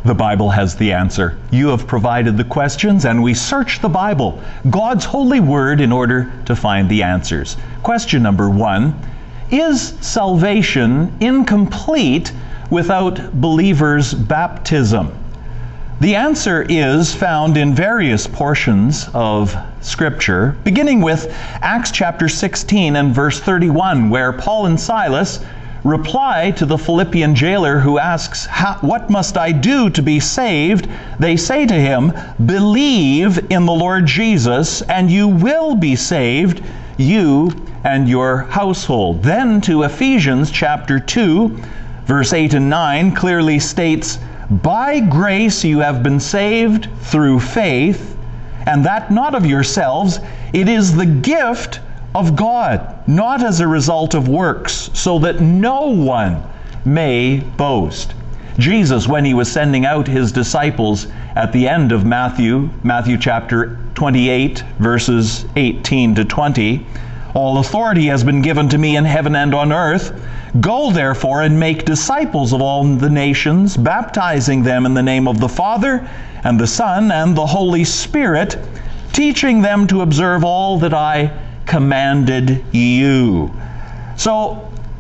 The Bible has the answer. You have provided the questions, and we search the Bible, God's holy word, in order to find the answers. Question number 1, is salvation incomplete without believers' baptism? The answer is found in various portions of Scripture, beginning with Acts chapter 16 and verse 31, where Paul and Silas reply to the Philippian jailer who asks, "What must I do to be saved?" They say to him, "Believe in the Lord Jesus, and you will be saved, you and your household." Then to Ephesians chapter 2, verse 8 and 9 clearly states, "By grace you have been saved through faith, and that not of yourselves, it is the gift of God, not as a result of works, so that no one may boast." Jesus, when he was sending out his disciples at the end of Matthew chapter 28, verses 18 to 20, "All authority has been given to me in heaven and on earth. Go therefore and make disciples of all the nations, baptizing them in the name of the Father and the Son and the Holy Spirit, teaching them to observe all that I commanded you." So,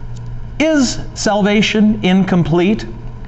is salvation incomplete?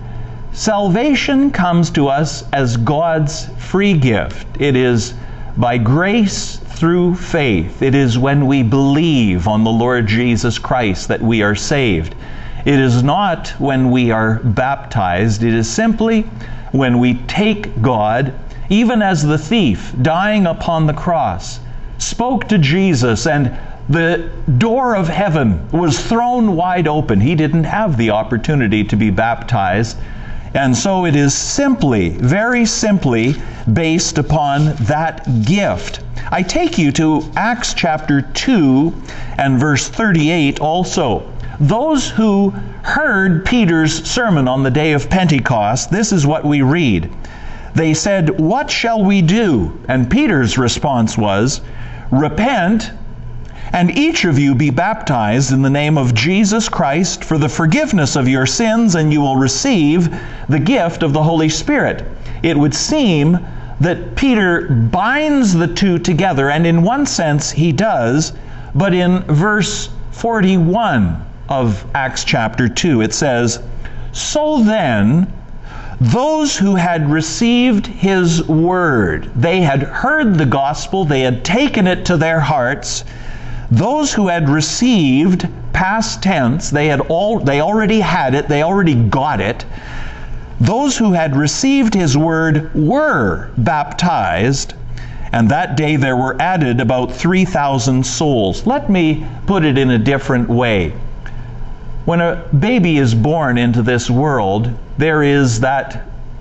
Salvation comes to us as God's free gift. It is by grace through faith. It is when we believe on the Lord Jesus Christ that we are saved. It is not when we are baptized. It is simply when we take God, even as the thief dying upon the cross spoke to Jesus, and the door of heaven was thrown wide open. He didn't have the opportunity to be baptized. And so it is simply, very simply, based upon that gift. I take you to Acts chapter 2 and verse 38 also. Those who heard Peter's sermon on the day of Pentecost, this is what we read. They said, "What shall we do?" And Peter's response was, "Repent, and each of you be baptized in the name of Jesus Christ for the forgiveness of your sins, and you will receive the gift of the Holy Spirit." It would seem that Peter binds the two together, and in one sense he does, but in verse 41 of Acts chapter 2 it says, "So then, those who had received his word," they had heard the gospel, they had taken it to their hearts. Those who had received, past tense, they already had it, they already got it. Those who had received his word were baptized, and that day there were added about 3,000 souls. Let me put it in a different way. When a baby is born into this world, there is that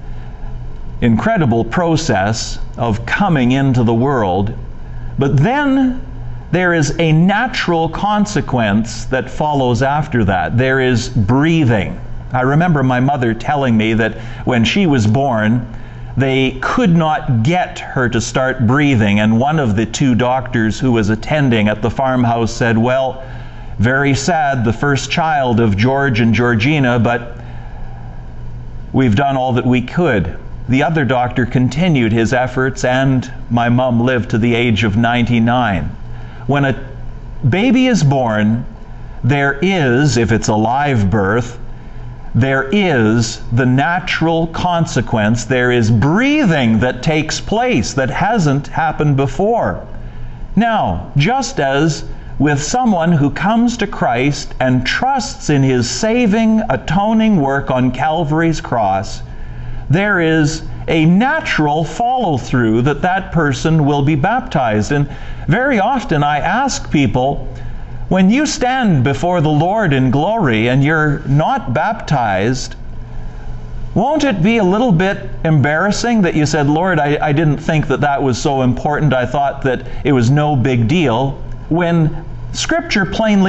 incredible process of coming into the world, but then there is a natural consequence that follows after that. There is breathing. I remember my mother telling me that when she was born, they could not get her to start breathing, and one of the two doctors who was attending at the farmhouse said, "Well, very sad, the first child of George and Georgina, but we've done all that we could." The other doctor continued his efforts, and my mom lived to the age of 99. When a baby is born, there is, if it's a live birth, there is the natural consequence. There is breathing that takes place that hasn't happened before. Now, just as with someone who comes to Christ and trusts in his saving, atoning work on Calvary's cross, there is a natural follow-through that that person will be baptized. And very often I ask people, when you stand before the Lord in glory and you're not baptized, won't it be a little bit embarrassing that you said, "Lord, I didn't think that that was so important. I thought that it was no big deal," when Scripture plainly